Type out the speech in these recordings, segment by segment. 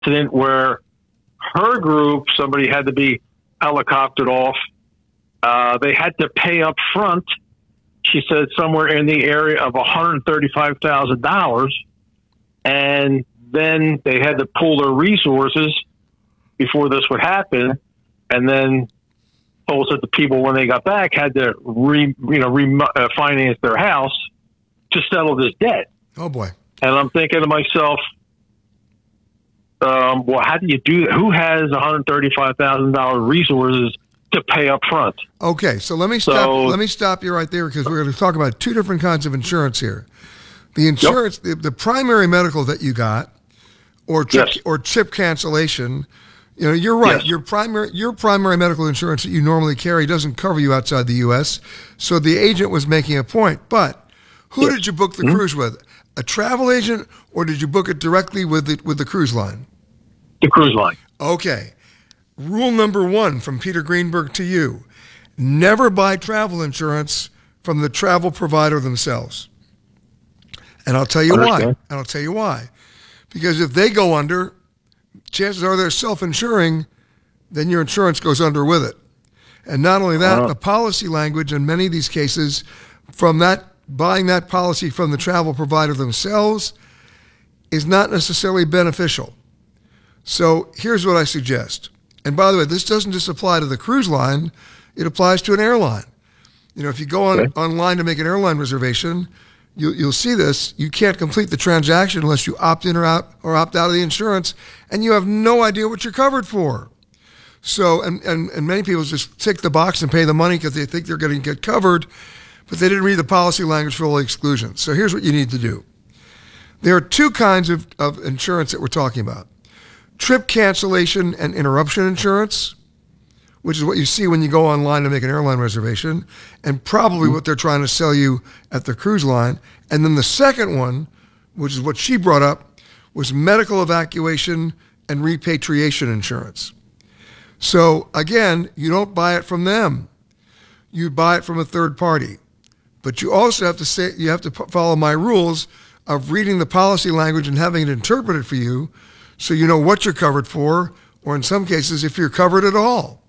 incident where her group, somebody had to be helicoptered off. They had to pay up front. She said somewhere in the area of $135,000. And then they had to pool their resources before this would happen. And then told us that the people, when they got back, had to finance their house to settle this debt. Oh, boy. And I'm thinking to myself, well, how do you do that? Who has $135,000 resources to pay up front? Okay, so let me stop you right there, because we're going to talk about two different kinds of insurance here. The insurance, the primary medical that you got, or trip cancellation. You know, you're right. Yes. Your primary medical insurance that you normally carry doesn't cover you outside the U.S. So the agent was making a point. But who did you book the cruise with? A travel agent, or did you book it directly with the cruise line? The cruise line. Okay. Rule number 1 from Peter Greenberg to you: never buy travel insurance from the travel provider themselves. And I'll tell you why. Because if they go under, chances are they're self-insuring, then your insurance goes under with it. And not only that, the policy language in many of these cases, from that buying that policy from the travel provider themselves, is not necessarily beneficial. So here's what I suggest. And by the way, this doesn't just apply to the cruise line, it applies to an airline. You know, if you go online to make an airline reservation, you'll see this. You can't complete the transaction unless you opt in or opt out of the insurance, and you have no idea what you're covered for. So, and many people just tick the box and pay the money because they think they're going to get covered, but they didn't read the policy language for all the exclusions. So here's what you need to do. There are two kinds of insurance that we're talking about: trip cancellation and interruption insurance, which is what you see when you go online to make an airline reservation, and probably what they're trying to sell you at the cruise line. And then the second one, which is what she brought up, was medical evacuation and repatriation insurance. So again, you don't buy it from them. You buy it from a third party. But you also have to follow my rules of reading the policy language and having it interpreted for you, so you know what you're covered for, or in some cases, if you're covered at all.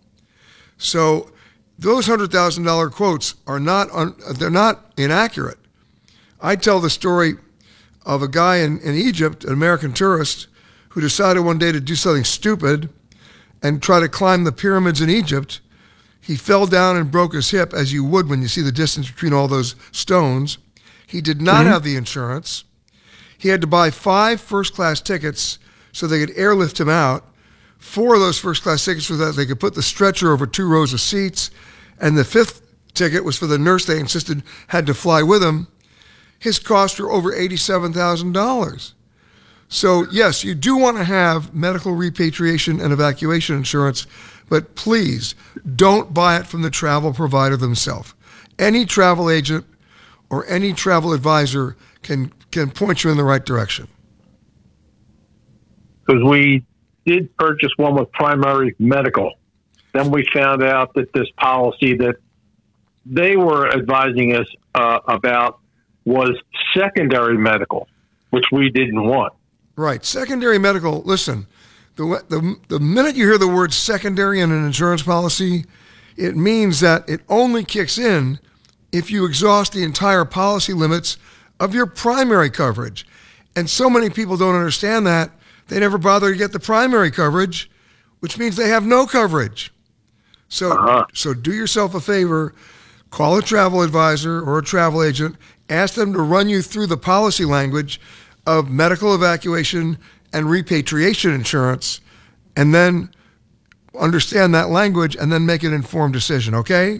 So those $100,000 quotes are they're not inaccurate. I tell the story of a guy in Egypt, an American tourist, who decided one day to do something stupid and try to climb the pyramids in Egypt. He fell down and broke his hip, as you would when you see the distance between all those stones. He did not have the insurance. He had to buy 5 first-class tickets so they could airlift him out. 4 of those first-class tickets were that they could put the stretcher over 2 rows of seats, and the 5th ticket was for the nurse they insisted had to fly with him. His costs were over $87,000. So, yes, you do want to have medical repatriation and evacuation insurance, but please don't buy it from the travel provider themselves. Any travel agent or any travel advisor can point you in the right direction. Because we did purchase one with primary medical. Then we found out that this policy that they were advising us about was secondary medical, which we didn't want. Right. Secondary medical, listen, the minute you hear the word secondary in an insurance policy, it means that it only kicks in if you exhaust the entire policy limits of your primary coverage. And so many people don't understand that. They never bother to get the primary coverage, which means they have no coverage. So do yourself a favor, call a travel advisor or a travel agent, ask them to run you through the policy language of medical evacuation and repatriation insurance, and then understand that language and then make an informed decision, okay?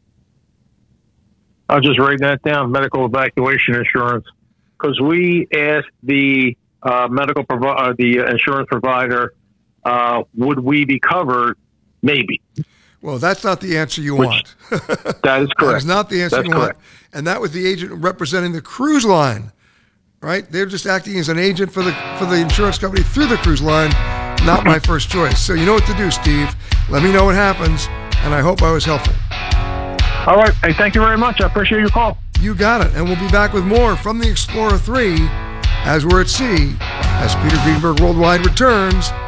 I'll just write that down, medical evacuation insurance, because we asked the the insurance provider, would we be covered? Maybe. Well, that's not the answer you want. That is correct. That is not the answer you want. And that was the agent representing the cruise line, right? They're just acting as an agent for the insurance company through the cruise line, not my first choice. So you know what to do, Steve. Let me know what happens, and I hope I was helpful. All right. Hey, thank you very much. I appreciate your call. You got it. And we'll be back with more from the Explorer 3 as we're at sea as Peter Greenberg Worldwide returns